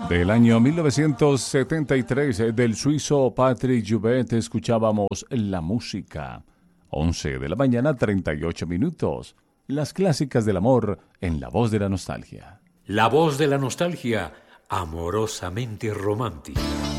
Del año 1973, del suizo Patrick Joubert, escuchábamos la música. 11 de la mañana, 38 minutos. Las clásicas del amor en la voz de la nostalgia. La voz de la nostalgia, amorosamente romántica.